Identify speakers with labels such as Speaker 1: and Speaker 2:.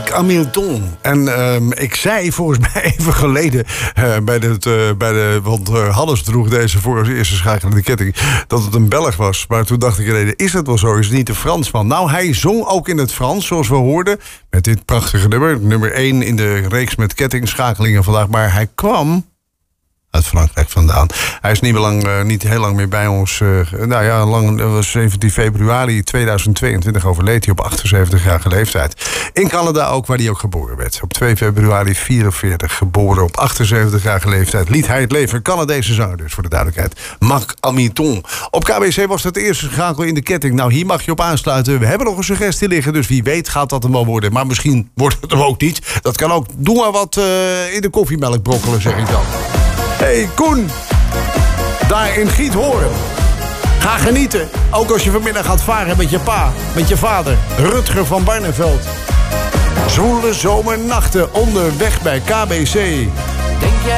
Speaker 1: Marc Hamilton. En ik zei volgens mij even geleden want Hannes droeg deze voor zijn eerste schakelende ketting, dat het een Belg was. Maar toen dacht ik ineens, is het wel zo? Is het niet een Fransman? Nou, hij zong ook in het Frans, zoals we hoorden, met dit prachtige nummer. Nummer 1 in de reeks met kettingschakelingen vandaag. Maar hij kwam uit Frankrijk vandaan. Hij is niet heel lang meer bij ons. 17 februari 2022 overleed hij op 78-jarige leeftijd. In Canada ook, waar hij ook geboren werd. Op 2 februari 44 geboren. Op 78-jarige leeftijd liet hij het leven. Canadese zanger dus, voor de duidelijkheid. Marc Hamilton. Op KBC was dat de eerste schakel in de ketting. Nou, hier mag je op aansluiten. We hebben nog een suggestie liggen, dus wie weet gaat dat hem wel worden. Maar misschien wordt het hem ook niet. Dat kan ook. Doe maar wat in de koffiemelk brokkelen, zeg ik dan. Hey Koen, daar in Giethoorn. Ga genieten, ook als je vanmiddag gaat varen met je pa, met je vader, Rutger van Barneveld. Zwoele zomernachten onderweg bij KBC.
Speaker 2: Denk jij